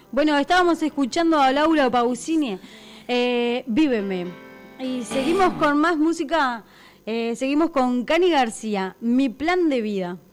Bueno, estábamos escuchando a Laura Pausini, Víveme. Y seguimos con más música, seguimos con Cani García, Mi plan de vida.